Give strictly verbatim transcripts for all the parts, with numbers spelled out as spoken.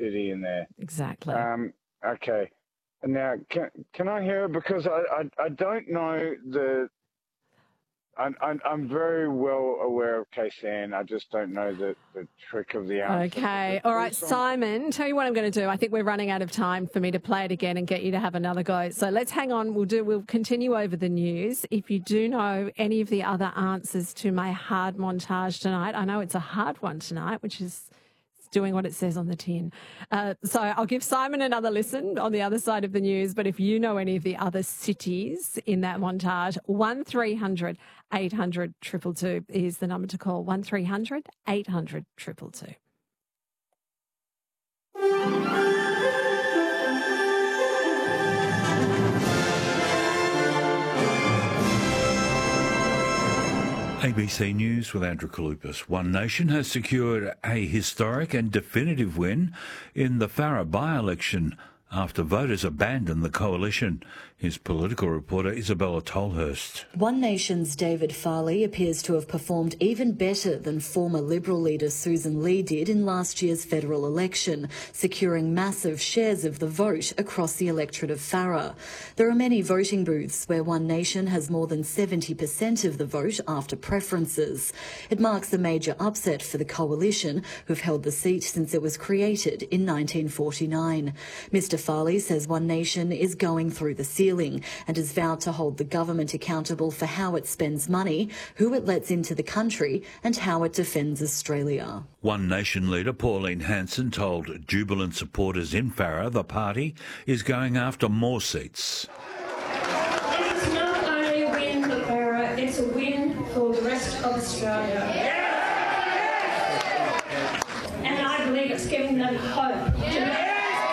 city in there. Exactly. Um, okay. Now, can can I hear it? Because I, I, I don't know the... I'm, I'm, I'm very well aware of K C N. I just don't know the, the trick of the answer. Okay. All right, Simon, tell you what I'm going to do. I think we're running out of time for me to play it again and get you to have another go. So let's hang on. We'll do. We'll continue over the news. If you do know any of the other answers to my hard montage tonight, I know it's a hard one tonight, which is doing what it says on the tin. Uh, so I'll give Simon another listen on the other side of the news. But if you know any of the other cities in that montage, one three hundred eight hundred two two two is the number to call. one three hundred eight hundred two two two. A B C News with Andrew Kalupas. One Nation has secured a historic and definitive win in the Farrer by-election after voters abandoned the coalition. His political reporter Isabella Tolhurst. One Nation's David Farley appears to have performed even better than former Liberal leader Susan Lee did in last year's federal election, securing massive shares of the vote across the electorate of Farrer. There are many voting booths where One Nation has more than seventy percent of the vote after preferences. It marks a major upset for the coalition, who've held the seat since it was created in nineteen forty-nine. Mister Farley says One Nation is going through the ceiling and has vowed to hold the government accountable for how it spends money, who it lets into the country and how it defends Australia. One Nation leader Pauline Hanson told jubilant supporters in Farrer the party is going after more seats. It's not only a win for Farrer, it's a win for the rest of Australia. And I believe it's giving them hope to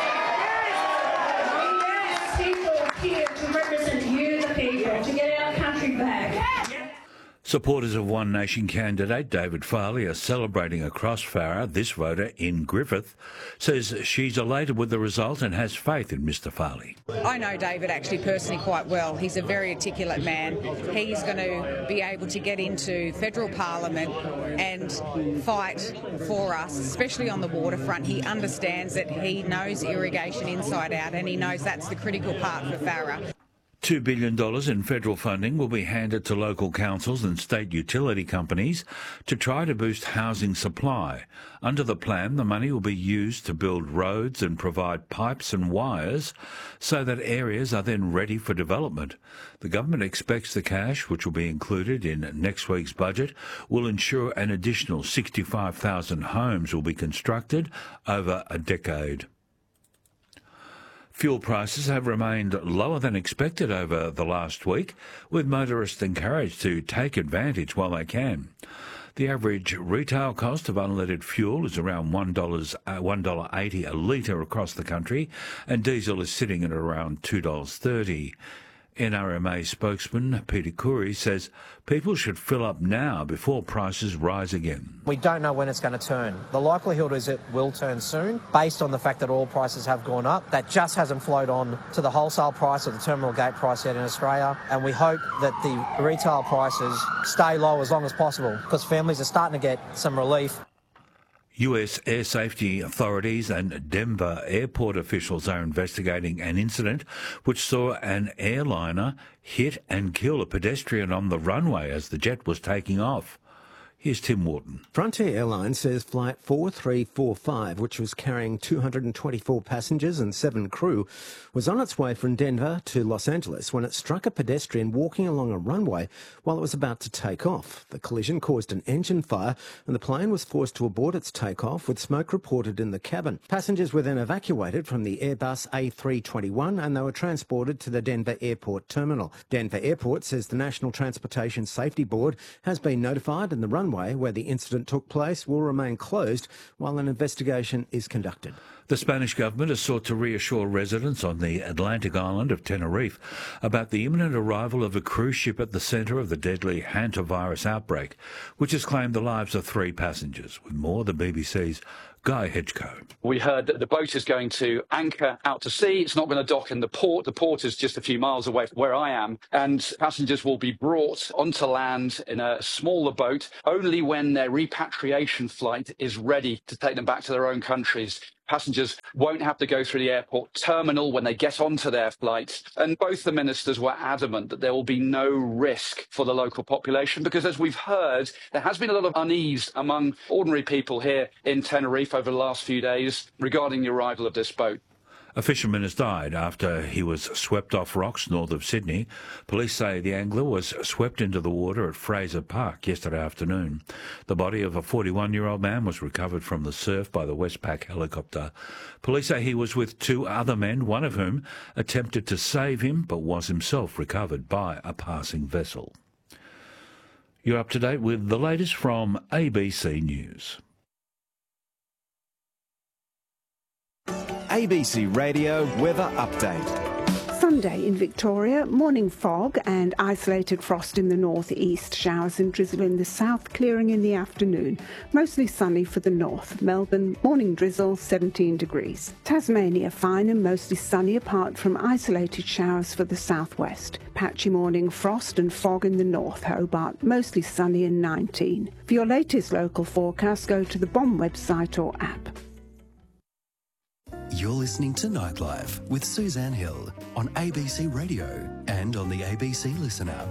here to represent you, the people, to get our country back. Supporters of One Nation candidate David Farley are celebrating across Farrer. This voter in Griffith says she's elated with the result and has faith in Mister Farley. I know David actually personally quite well. He's a very articulate man. He's going to be able to get into federal parliament and fight for us, especially on the waterfront. He understands that. He knows irrigation inside out, and he knows that's the critical part for Farrer. two billion dollars in federal funding will be handed to local councils and state utility companies to try to boost housing supply. Under the plan, the money will be used to build roads and provide pipes and wires so that areas are then ready for development. The government expects the cash, which will be included in next week's budget, will ensure an additional sixty-five thousand homes will be constructed over a decade. Fuel prices have remained lower than expected over the last week, with motorists encouraged to take advantage while they can. The average retail cost of unleaded fuel is around one dollar, one dollar eighty a litre across the country, and diesel is sitting at around two dollars thirty. N R M A spokesman Peter Curry says people should fill up now before prices rise again. We don't know when it's going to turn. The likelihood is it will turn soon, based on the fact that oil prices have gone up. That just hasn't flowed on to the wholesale price or the terminal gate price yet in Australia, and we hope that the retail prices stay low as long as possible, because families are starting to get some relief. U S air safety authorities and Denver airport officials are investigating an incident which saw an airliner hit and kill a pedestrian on the runway as the jet was taking off. Here's Tim Wharton. Frontier Airlines says Flight four three four five, which was carrying two hundred twenty-four passengers and seven crew, was on its way from Denver to Los Angeles when it struck a pedestrian walking along a runway while it was about to take off. The collision caused an engine fire and the plane was forced to abort its takeoff, with smoke reported in the cabin. Passengers were then evacuated from the Airbus A three twenty-one and they were transported to the Denver Airport terminal. Denver Airport says the National Transportation Safety Board has been notified and the runway where the incident took place will remain closed while an investigation is conducted. The Spanish government has sought to reassure residents on the Atlantic island of Tenerife about the imminent arrival of a cruise ship at the centre of the deadly hantavirus outbreak, which has claimed the lives of three passengers. With more, the B B C's Guy Hedgecoe. We heard that the boat is going to anchor out to sea. It's not going to dock in the port. The port is just a few miles away from where I am. And passengers will be brought onto land in a smaller boat only when their repatriation flight is ready to take them back to their own countries. Passengers won't have to go through the airport terminal when they get onto their flights. And both the ministers were adamant that there will be no risk for the local population because, as we've heard, there has been a lot of unease among ordinary people here in Tenerife over the last few days regarding the arrival of this boat. A fisherman has died after he was swept off rocks north of Sydney. Police say the angler was swept into the water at Fraser Park yesterday afternoon. The body of a forty-one-year-old man was recovered from the surf by the Westpac helicopter. Police say he was with two other men, one of whom attempted to save him but was himself recovered by a passing vessel. You're up to date with the latest from A B C News. A B C Radio Weather Update. Sunday in Victoria, morning fog and isolated frost in the northeast, showers and drizzle in the south, clearing in the afternoon. Mostly sunny for the north. Melbourne, morning drizzle, seventeen degrees. Tasmania, fine and mostly sunny apart from isolated showers for the southwest. Patchy morning frost and fog in the north. Hobart, mostly sunny and nineteen. For your latest local forecast, go to the B O M website or app. You're listening to Nightlife with Suzanne Hill on A B C Radio and on the A B C Listen app.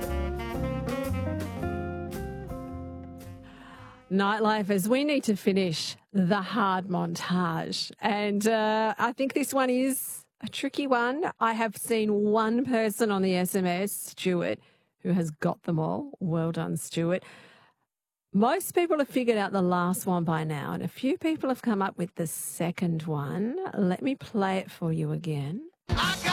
Nightlife, as we need to finish the hard montage. And uh, I think this one is a tricky one. I have seen one person on the S M S, Stuart, who has got them all. Well done, Stuart. Most people have figured out the last one by now, and a few people have come up with the second one. Let me play it for you again.